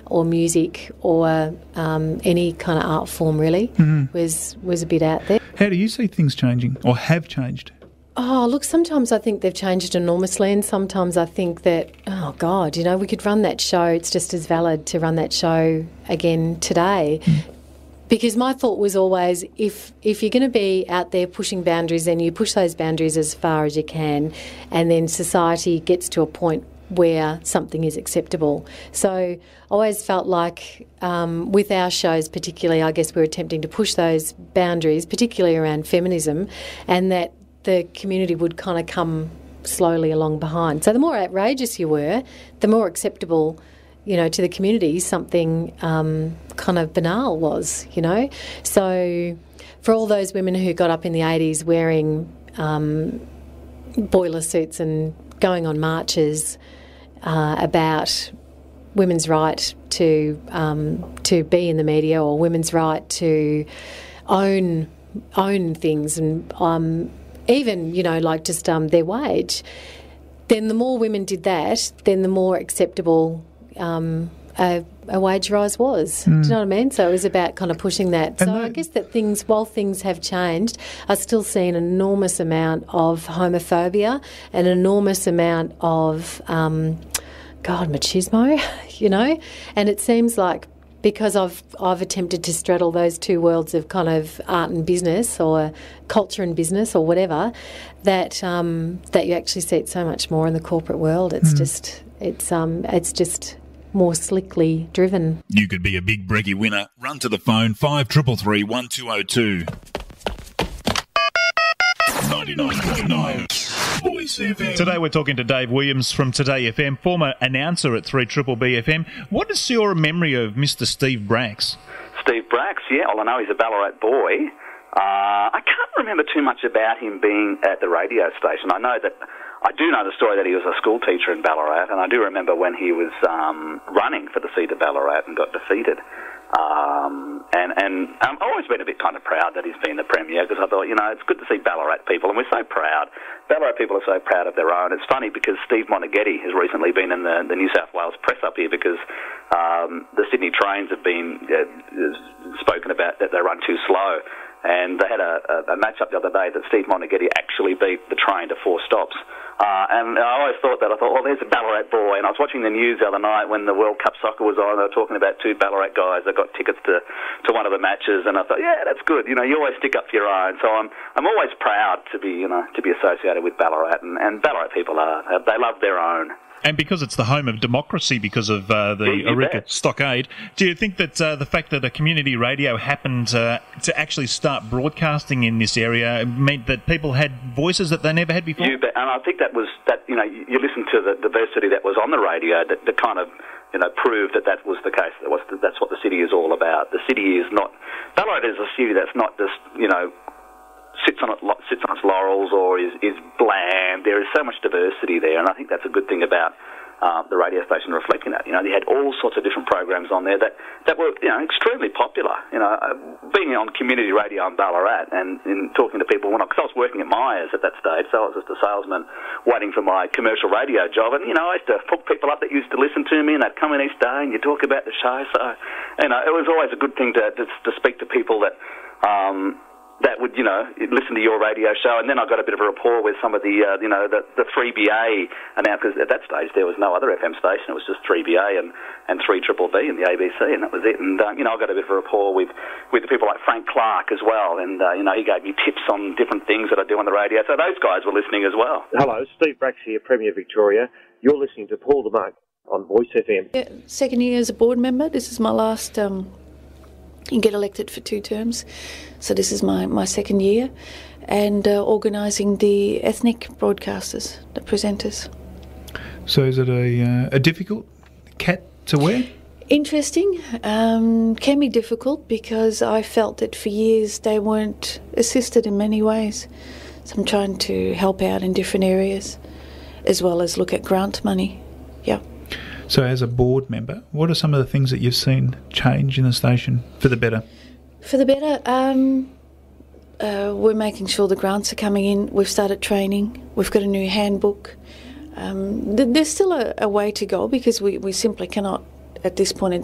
or music or any kind of art form really was a bit out there. How do you see things changing or have changed? Oh, look, sometimes I think they've changed enormously, and sometimes I think that, oh, God, we could run that show. It's just as valid to run that show again today. Because my thought was always, if you're going to be out there pushing boundaries, then you push those boundaries as far as you can, and then society gets to a point where something is acceptable. So I always felt like with our shows particularly, I guess we're attempting to push those boundaries, particularly around feminism, and that the community would kind of come slowly along behind. So the more outrageous you were, the more acceptable, to the community something kind of banal was, So for all those women who got up in the 80s wearing boiler suits and going on marches about women's right to be in the media, or women's right to own things, and even, like just their wage, then the more women did that, then the more acceptable a wage rise was. Do you know what I mean? So it was about kind of pushing that. So I guess that while things have changed, I still see an enormous amount of homophobia, an enormous amount of, machismo, and it seems like because I've attempted to straddle those two worlds of kind of art and business, or culture and business, or whatever, that you actually see it so much more in the corporate world. It's it's just more slickly driven. You could be a big brekkie winner. Run to the phone 5333 1202. 99.9 Voice FM. Today we're talking to Dave Williams from Today FM, former announcer at 3BBB FM. What is your memory of Mr. Steve Bracks? Steve Bracks, yeah. Well, I know he's a Ballarat boy. I can't remember too much about him being at the radio station. I do know the story that he was a school teacher in Ballarat, and I do remember when he was running for the seat of Ballarat and got defeated. And I've always been a bit kind of proud that he's been the Premier, because I thought, it's good to see Ballarat people, and we're so proud. Ballarat people are so proud of their own. It's funny because Steve Monaghetti has recently been in the New South Wales press up here because the Sydney trains have been spoken about that they run too slow. And they had a match-up the other day that Steve Monaghetti actually beat the train to 4 stops. And I always thought, well, there's a Ballarat boy. And I was watching the news the other night when the World Cup soccer was on. They were talking about 2 Ballarat guys that got tickets to one of the matches. And I thought, yeah, that's good. You always stick up for your own. So I'm always proud to be associated with Ballarat. And Ballarat people they love their own. And because it's the home of democracy, because of the Eureka Stockade, do you think that the fact that a community radio happened to actually start broadcasting in this area meant that people had voices that they never had before? You bet. And I think you listen to the diversity that was on the radio that kind of proved that was the case. That's what the city is all about. The city is not... Ballarat is a city that's not just, sits on its laurels or is bland. There is so much diversity there, and I think that's a good thing about the radio station reflecting that. They had all sorts of different programs on there that were extremely popular. Being on community radio in Ballarat and talking to people because I was working at Myers at that stage, so I was just a salesman waiting for my commercial radio job, and I used to hook people up that used to listen to me, and they'd come in each day and you talk about the show. So it was always a good thing to speak to people that would, listen to your radio show. And then I got a bit of a rapport with some of the 3BA announcers. At that stage, there was no other FM station. It was just 3BA and 3BBB and the ABC, and that was it. And, I got a bit of a rapport with the people like Frank Clark as well. And, he gave me tips on different things that I do on the radio. So those guys were listening as well. Hello, Steve Bracks here, Premier Victoria. You're listening to Paul the Monk on Voice FM. Yeah, second year as a board member. This is my last... You get elected for 2 terms, so this is my second year, and organising the ethnic broadcasters, the presenters. So is it a difficult cat to wear? Interesting. Can be difficult because I felt that for years they weren't assisted in many ways. So I'm trying to help out in different areas, as well as look at grant money. Yeah. So as a board member, what are some of the things that you've seen change in the station for the better? For the better, we're making sure the grants are coming in. We've started training. We've got a new handbook. There's still a way to go because we simply cannot, at this point in